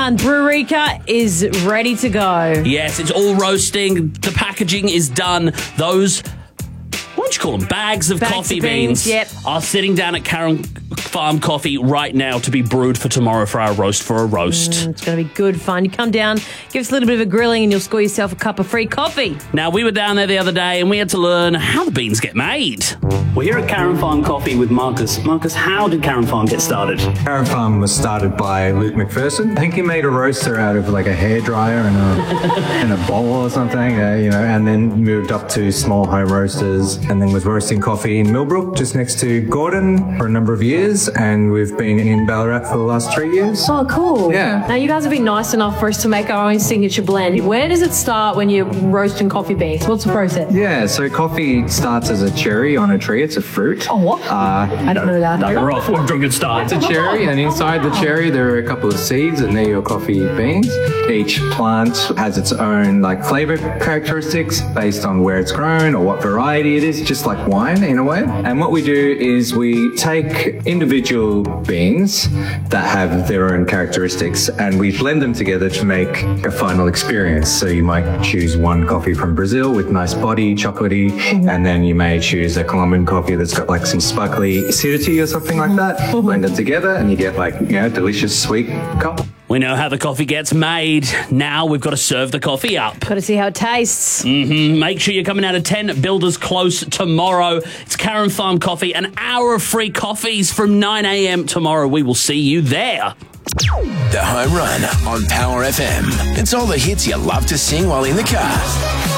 done. Brewerika is ready to go. Yes, it's all roasting. The packaging is done. Those, what would you call them, bags of coffee beans yep. are sitting down at Karen Farm Coffee right now to be brewed for tomorrow for our roast for a roast. It's going to be good fun. You come down, give us a little bit of a grilling and you'll score yourself a cup of free coffee. Now, we were down there the other day and we had to learn how the beans get made. We're here at Karen Farm Coffee with Marcus. Marcus, how did Karen Farm get started? Karen Farm was started by Luke McPherson. I think he made a roaster out of like a hairdryer and a bowl or something, and then moved up to small home roasters and then was roasting coffee in Millbrook just next to Gordon for a number of years, and we've been in Ballarat for the last 3 years. Oh, cool. Yeah. Now, you guys have been nice enough for us to make our own signature blend. Where does it start when you're roasting coffee beans? What's the process? Yeah, so coffee starts as a cherry on a tree. It's a fruit. Oh, what? I don't know that. No, we're off. We're a good start. It's a cherry, and inside the cherry there are a couple of seeds, and they're your coffee beans. Each plant has its own flavor characteristics based on where it's grown or what variety it is, just like wine in a way. And what we do is we take individual beans that have their own characteristics and we blend them together to make a final experience. So you might choose one coffee from Brazil with nice body, chocolatey, and then you may choose a Colombian coffee that's got some sparkly acidity or something like that. Blend them together and you get delicious sweet cup. We know how the coffee gets made. Now we've got to serve the coffee up. Got to see how it tastes. Make sure you're coming out of 10 Builders Close tomorrow. It's Karen Farm Coffee, an hour of free coffees from 9 a.m. tomorrow. We will see you there. The Home Run on Power FM. It's all the hits you love to sing while in the car.